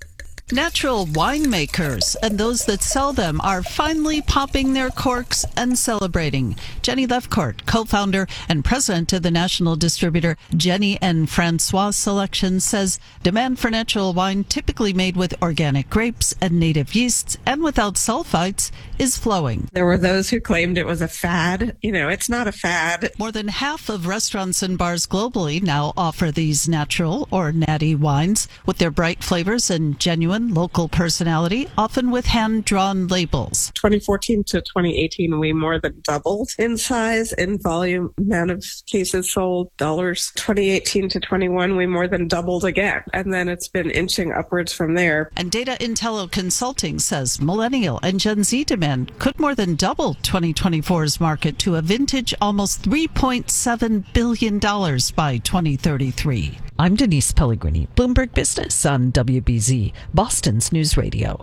Natural winemakers and those that sell them are finally popping their corks and celebrating. Jenny Lefcourt, co-founder and president of the national distributor Jenny and Francois Selection, says demand for natural wine, typically made with organic grapes and native yeasts and without sulfites, is flowing. There were those who claimed it was a fad. You know, it's not a fad. More than half of restaurants and bars globally now offer these natural or natty wines with their bright flavors and genuine genuine local personality, often with hand-drawn labels. twenty fourteen to twenty eighteen, we more than doubled in size, in volume, amount of cases sold, dollars. twenty eighteen to twenty-one, we more than doubled again. And then it's been inching upwards from there. And Data Intello Consulting says millennial and Gen Z demand could more than double twenty twenty-four's market to a vintage almost three point seven billion dollars by twenty thirty-three. I'm Denise Pellegrini, Bloomberg Business on W B Z, Boston's News Radio.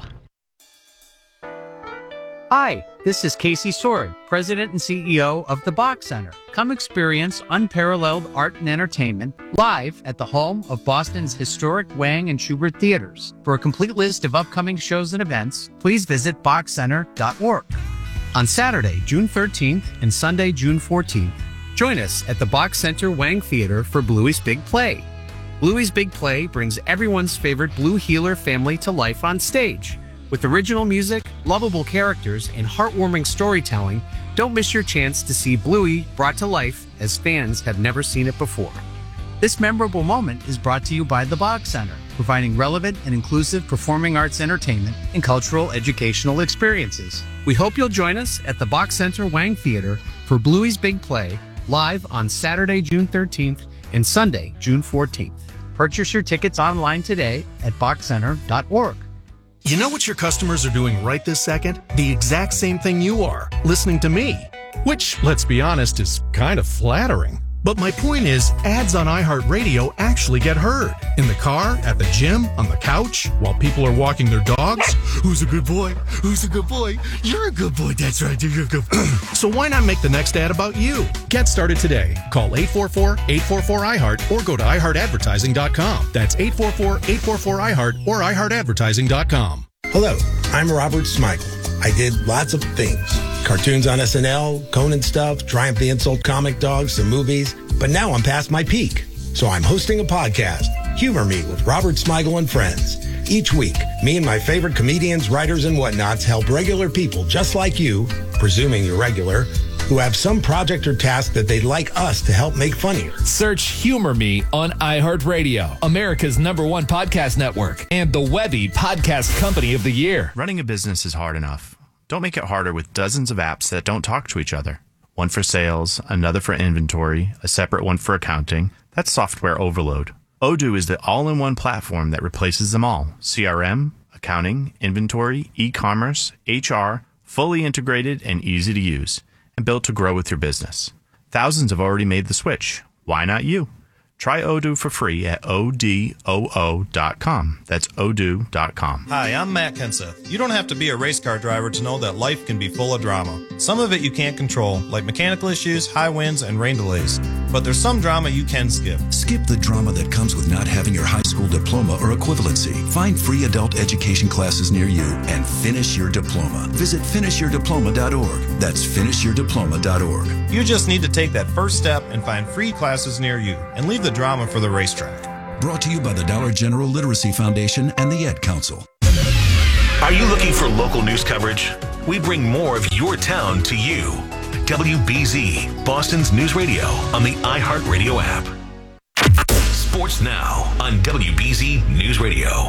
Hi, this is Casey Sword, President and C E O of the Bach Center. Come experience unparalleled art and entertainment live at the home of Boston's historic Wang and Schubert theaters. For a complete list of upcoming shows and events, please visit bach center dot org. On Saturday, June thirteenth and Sunday, June fourteenth, join us at the Bach Center Wang Theater for Bluey's Big Play. Bluey's Big Play brings everyone's favorite Blue Heeler family to life on stage. With original music, lovable characters, and heartwarming storytelling, don't miss your chance to see Bluey brought to life as fans have never seen it before. This memorable moment is brought to you by the Bach Center, providing relevant and inclusive performing arts entertainment and cultural educational experiences. We hope you'll join us at the Bach Center Wang Theater for Bluey's Big Play, live on Saturday, June thirteenth and Sunday, June fourteenth. Purchase your tickets online today at bach center dot org. You know what your customers are doing right this second? The exact same thing you are, listening to me. Which, let's be honest, is kind of flattering. But my point is, ads on iHeartRadio actually get heard. In the car, at the gym, on the couch, while people are walking their dogs. Who's a good boy? Who's a good boy? You're a good boy, that's right, you're a good boy. So why not make the next ad about you? Get started today. Call eight four four, eight four four, I heart or go to i heart advertising dot com. That's eight four four, eight four four, I heart or i heart advertising dot com. Hello, I'm Robert Smigel. I did lots of things. Cartoons on S N L, Conan stuff, Triumph the Insult comic dogs, some movies. But now I'm past my peak. So I'm hosting a podcast, Humor Me with Robert Smigel and Friends. Each week, me and my favorite comedians, writers, and whatnots help regular people just like you, presuming you're regular, who have some project or task that they'd like us to help make funnier. Search Humor Me on iHeartRadio, America's number one podcast network, and the Webby Podcast Company of the Year. Running a business is hard enough. Don't make it harder with dozens of apps that don't talk to each other. One for sales, another for inventory, a separate one for accounting. That's software overload. Odoo is the all-in-one platform that replaces them all. C R M, accounting, inventory, e-commerce, H R, fully integrated and easy to use, and built to grow with your business. Thousands have already made the switch. Why not you? Try Odoo for free at O D O O dot com. That's odoo dot com. Hi, I'm Matt Kenseth. You don't have to be a race car driver to know that life can be full of drama. Some of it you can't control, like mechanical issues, high winds, and rain delays. But there's some drama you can skip. Skip the drama that comes with not having your high school diploma or equivalency. Find free adult education classes near you and finish your diploma. Visit finish your diploma dot org. That's finish your diploma dot org. You just need to take that first step and find free classes near you and leave the drama for the racetrack. Brought to you by the Dollar General Literacy Foundation and the Ed Council. Are you looking for local news coverage? We bring more of your town to you. W B Z, Boston's News Radio on the iHeartRadio app. Sports now on W B Z News Radio.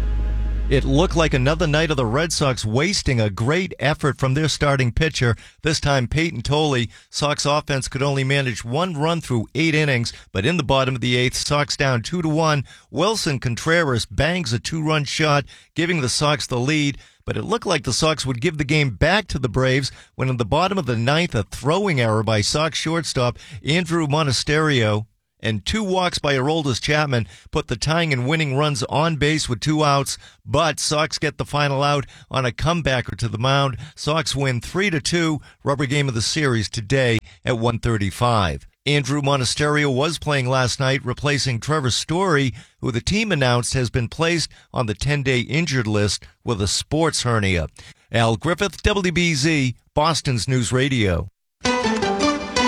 It looked like another night of the Red Sox wasting a great effort from their starting pitcher. This time, Peyton Tolley. Sox offense could only manage one run through eight innings, but in the bottom of the eighth, Sox down two to one. Wilson Contreras bangs a two-run shot, giving the Sox the lead. But it looked like the Sox would give the game back to the Braves when in the bottom of the ninth, a throwing error by Sox shortstop Andrew Monasterio and two walks by Aroldis Chapman put the tying and winning runs on base with two outs, but Sox get the final out on a comebacker to the mound. Sox win three to two, rubber game of the series today at one thirty-five. Andrew Monasterio was playing last night, replacing Trevor Story, who the team announced has been placed on the ten-day injured list with a sports hernia. Al Griffith, W B Z, Boston's News Radio. Traffic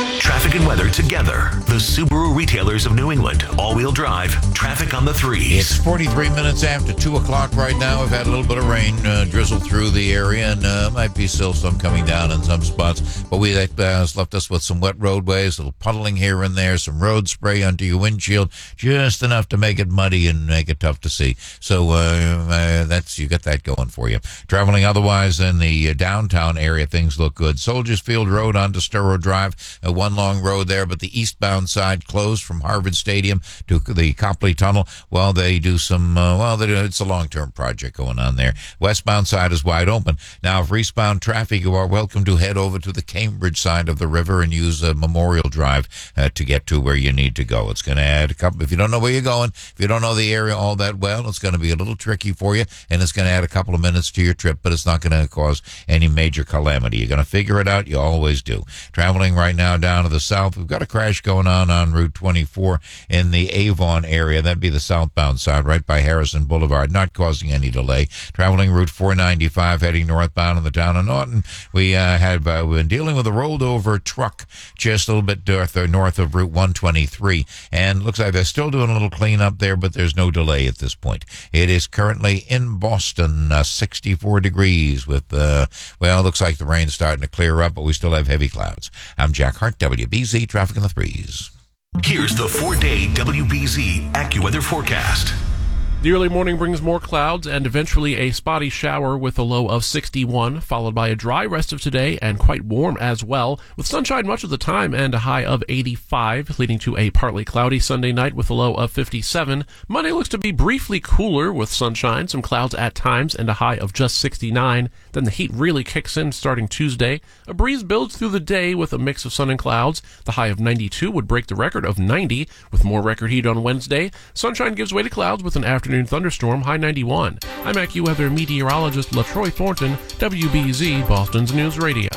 traffic and weather together. The Subaru retailers of New England. All-wheel drive. Traffic on the threes. It's forty-three minutes after two o'clock right now. We've had a little bit of rain uh, drizzle through the area, and uh, might be still some coming down in some spots. But we that uh, has left us with some wet roadways, a little puddling here and there, some road spray under your windshield, just enough to make it muddy and make it tough to see. So uh, uh, that's you got that going for you. Traveling otherwise in the uh, downtown area, things look good. Soldiers Field Road onto Sturo Drive, uh, one long road there, but the eastbound side closed from Harvard Stadium to the Copley Tunnel. Well, they do some, uh, well, they do, it's a long-term project going on there. Westbound side is wide open. Now, if eastbound traffic, you are welcome to head over to the Cambridge side of the river and use uh, Memorial Drive uh, to get to where you need to go. It's going to add a couple, if you don't know where you're going, if you don't know the area all that well, it's going to be a little tricky for you, and it's going to add a couple of minutes to your trip, but it's not going to cause any major calamity. You're going to figure it out. You always do. Traveling right now down to the south, we've got a crash going on on Route twenty-four in the Avon area. That'd be the southbound side right by Harrison Boulevard, not causing any delay. Traveling Route four ninety-five heading northbound in the town of Norton. We uh, have uh, been dealing with a rolled over truck just a little bit north, uh, north of Route one twenty-three, and looks like they're still doing a little cleanup there, but there's no delay at this point. It is currently in Boston, uh, sixty-four degrees with, uh, well, looks like the rain's starting to clear up, but we still have heavy clouds. I'm Jack Hart, W B Z Traffic in the Threes. Here's the four-day W B Z AccuWeather forecast. The early morning brings more clouds and eventually a spotty shower with a low of sixty-one, followed by a dry rest of today and quite warm as well, with sunshine much of the time and a high of eighty-five, leading to a partly cloudy Sunday night with a low of fifty-seven. Monday looks to be briefly cooler with sunshine, some clouds at times, and a high of just sixty-nine. Then the heat really kicks in starting Tuesday. A breeze builds through the day with a mix of sun and clouds. The high of ninety-two would break the record of ninety, with more record heat on Wednesday. Sunshine gives way to clouds with an afternoon thunderstorm, high ninety-one. I'm AccuWeather meteorologist LaTroy Thornton, W B Z Boston's News Radio.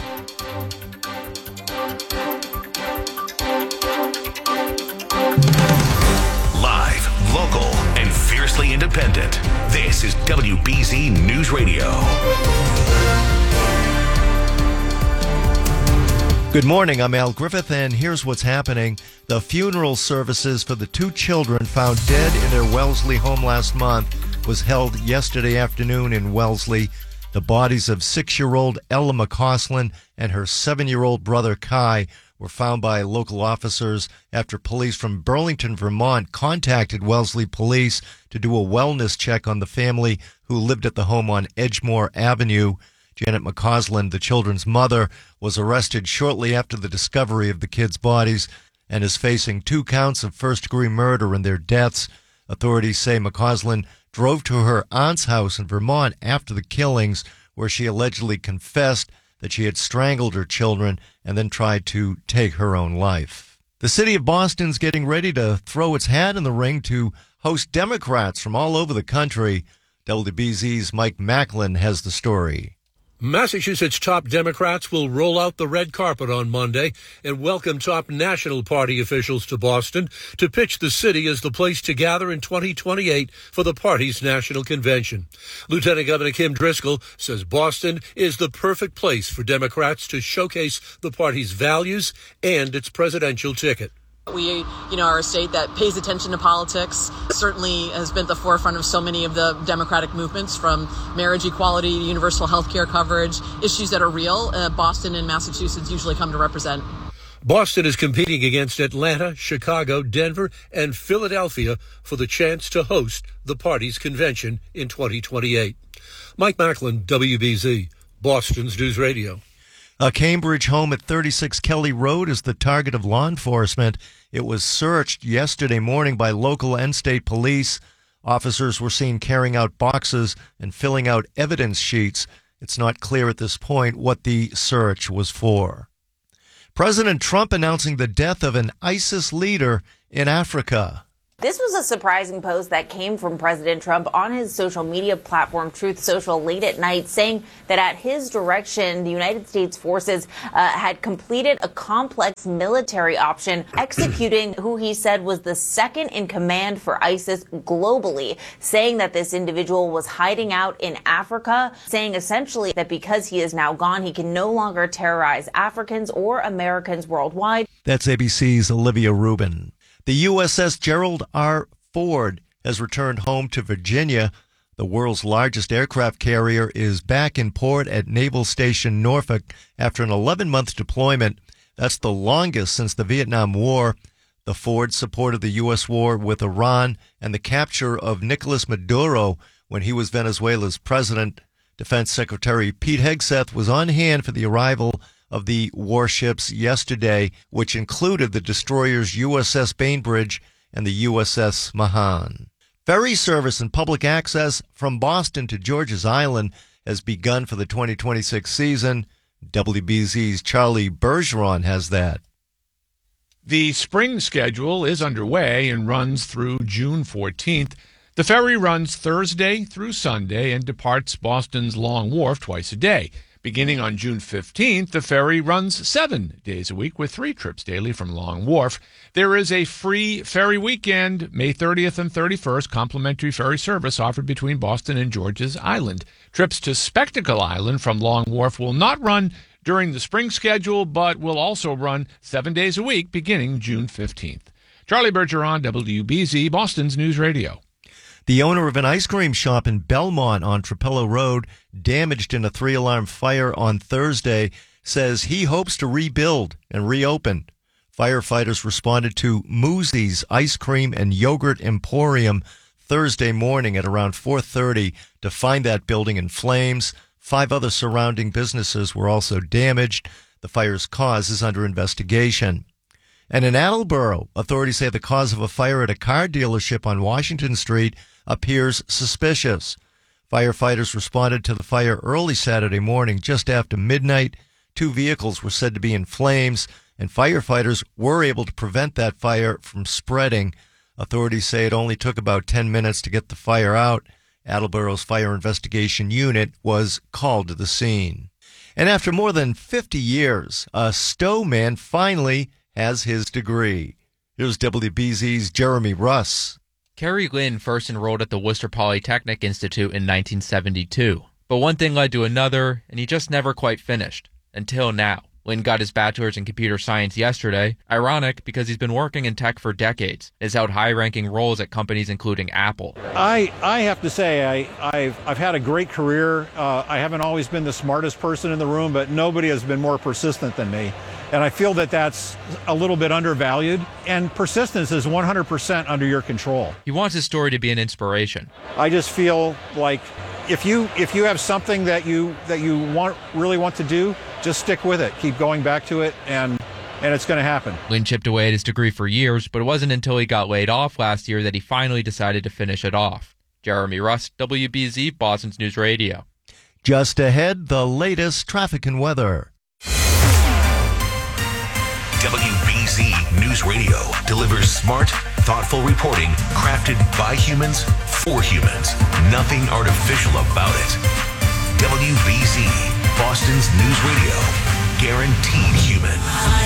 Live, local, and fiercely independent. This is W B Z News Radio. Good morning, I'm Al Griffith, and here's what's happening. The funeral services for the two children found dead in their Wellesley home last month was held yesterday afternoon in Wellesley. The bodies of six-year-old Ella McCausland and her seven-year-old brother Kai were found by local officers after police from Burlington, Vermont contacted Wellesley police to do a wellness check on the family who lived at the home on Edgemore Avenue. Janet McCausland, the children's mother, was arrested shortly after the discovery of the kids' bodies and is facing two counts of first-degree murder in their deaths. Authorities say McCausland drove to her aunt's house in Vermont after the killings, where she allegedly confessed that she had strangled her children and then tried to take her own life. The city of Boston's getting ready to throw its hat in the ring to host Democrats from all over the country. W B Z's Mike Macklin has the story. Massachusetts top Democrats will roll out the red carpet on Monday and welcome top National Party officials to Boston to pitch the city as the place to gather in twenty twenty-eight for the party's national convention. Lieutenant Governor Kim Driscoll says Boston is the perfect place for Democrats to showcase the party's values and its presidential ticket. We, you know, are a state that pays attention to politics, certainly has been at the forefront of so many of the Democratic movements, from marriage equality to universal health care coverage, issues that are real. Uh, Boston and Massachusetts usually come to represent. Boston is competing against Atlanta, Chicago, Denver, and Philadelphia for the chance to host the party's convention in twenty twenty-eight. Mike Macklin, W B Z, Boston's News Radio. A Cambridge home at thirty-six Kelly Road is the target of law enforcement. It was searched yesterday morning by local and state police. Officers were seen carrying out boxes and filling out evidence sheets. It's not clear at this point what the search was for. President Trump announcing the death of an ISIS leader in Africa. This was a surprising post that came from President Trump on his social media platform, Truth Social, late at night, saying that at his direction, the United States forces uh, had completed a complex military option, executing who he said was the second in command for ISIS globally, saying that this individual was hiding out in Africa, saying essentially that because he is now gone, he can no longer terrorize Africans or Americans worldwide. That's A B C's Olivia Rubin. The U S S Gerald R. Ford has returned home to Virginia. The world's largest aircraft carrier is back in port at Naval Station Norfolk after an eleven-month deployment. That's the longest since the Vietnam War. The Ford supported the U S war with Iran and the capture of Nicolas Maduro when he was Venezuela's president. Defense Secretary Pete Hegseth was on hand for the arrival of the warships yesterday, which included the destroyers U S S Bainbridge and the U S S Mahan. Ferry service and public access from Boston to George's Island has begun for the twenty twenty-six season. W B Z's Charlie Bergeron has that. The spring schedule is underway and runs through June fourteenth. The ferry runs Thursday through Sunday and departs Boston's Long Wharf twice a day. Beginning on June fifteenth, the ferry runs seven days a week with three trips daily from Long Wharf. There is a free ferry weekend, May thirtieth and thirty-first, complimentary ferry service offered between Boston and George's Island. Trips to Spectacle Island from Long Wharf will not run during the spring schedule, but will also run seven days a week beginning June fifteenth. Charlie Bergeron, W B Z, Boston's News Radio. The owner of an ice cream shop in Belmont on Trapello Road, damaged in a three-alarm fire on Thursday, says he hopes to rebuild and reopen. Firefighters responded to Moosey's Ice Cream and Yogurt Emporium Thursday morning at around four thirty to find that building in flames. Five other surrounding businesses were also damaged. The fire's cause is under investigation. And in Attleboro, authorities say the cause of a fire at a car dealership on Washington Street appears suspicious. Firefighters responded to the fire early Saturday morning, just after midnight. Two vehicles were said to be in flames, and firefighters were able to prevent that fire from spreading. Authorities say it only took about ten minutes to get the fire out. Attleboro's Fire Investigation Unit was called to the scene. And after more than fifty years, a Stowe man finally has his degree. Here's W B Z's Jeremy Russ. Kerry Lynn first enrolled at the Worcester Polytechnic Institute in nineteen seventy-two. But one thing led to another, and he just never quite finished. Until now. Lynn got his bachelor's in computer science yesterday. Ironic, because he's been working in tech for decades. Has held high-ranking roles at companies including Apple. I I have to say, I, I've, I've had a great career. Uh, I haven't always been the smartest person in the room, but nobody has been more persistent than me. And I feel that that's a little bit undervalued. And persistence is one hundred percent under your control. He wants his story to be an inspiration. I just feel like if you if you have something that you that you want really want to do, just stick with it. Keep going back to it, and and it's going to happen. Lynn chipped away at his degree for years, but it wasn't until he got laid off last year that he finally decided to finish it off. Jeremy Russ, W B Z, Boston's News Radio. Just ahead, the latest traffic and weather. W B Z News Radio delivers smart, thoughtful reporting crafted by humans for humans. Nothing artificial about it. W B Z, Boston's News Radio. Guaranteed human.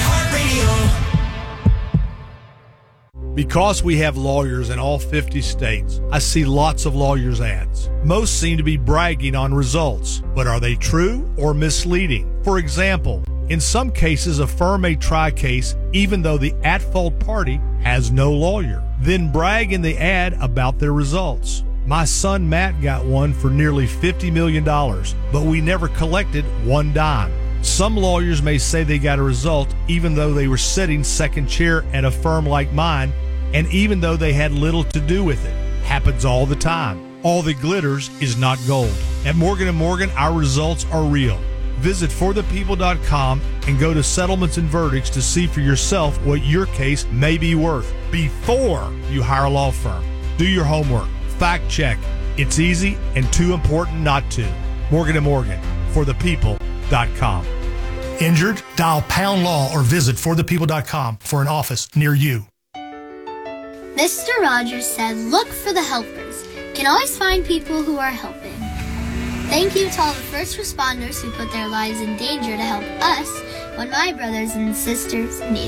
Because we have lawyers in all fifty states, I see lots of lawyers' ads. Most seem to be bragging on results, but are they true or misleading? For example, in some cases, a firm may try a case even though the at-fault party has no lawyer, then brag in the ad about their results. My son Matt got one for nearly fifty million dollars, but we never collected one dime. Some lawyers may say they got a result even though they were sitting second chair at a firm like mine, and even though they had little to do with it. Happens all the time. All that glitters is not gold. At Morgan and Morgan, our results are real. Visit for the people dot com and go to Settlements and Verdicts to see for yourself what your case may be worth before you hire a law firm. Do your homework. Fact check. It's easy and too important not to. Morgan and Morgan, for the people dot com. Injured? Dial pound law or visit for the people dot com for an office near you. Mister Rogers said, look for the helpers. You can always find people who are helping. Thank you to all the first responders who put their lives in danger to help us when my brothers and sisters needed